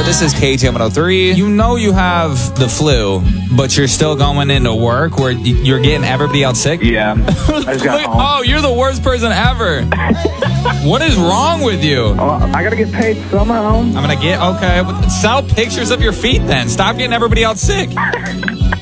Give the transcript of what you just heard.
this is KT103. You know you have the flu, but you're still going into work where you're getting everybody else sick? Yeah. I just got home. Oh, you're the worst person ever. What is wrong with you? I gotta get paid somehow. Okay. Sell pictures of your feet then. Stop getting everybody else sick.